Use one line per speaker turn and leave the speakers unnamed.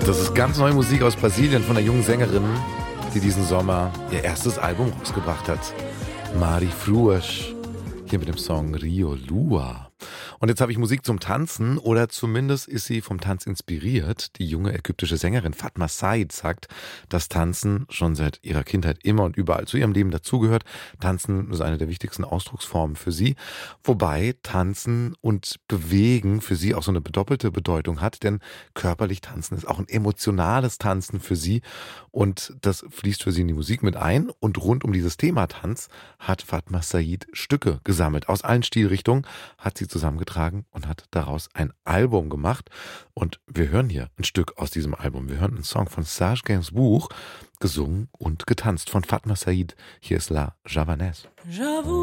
Das ist ganz neue Musik aus Brasilien von einer jungen Sängerin, die diesen Sommer ihr erstes Album rausgebracht hat. Mari Fruas, hier mit dem Song Rio Lua. Und jetzt habe ich Musik zum Tanzen, oder zumindest ist sie vom Tanz inspiriert. Die junge ägyptische Sängerin Fatma Said sagt, dass Tanzen schon seit ihrer Kindheit immer und überall zu ihrem Leben dazugehört. Tanzen ist eine der wichtigsten Ausdrucksformen für sie. Wobei Tanzen und Bewegen für sie auch so eine doppelte Bedeutung hat, denn körperlich tanzen ist auch ein emotionales Tanzen für sie. Und das fließt für sie in die Musik mit ein. Und rund um dieses Thema Tanz hat Fatma Said Stücke gesammelt. Aus allen Stilrichtungen hat sie zusammengetragen und hat daraus ein Album gemacht. Und wir hören hier ein Stück aus diesem Album. Wir hören einen Song von Serge Gainsbourg, gesungen und getanzt von Fatma Said. Hier ist La Javanaise.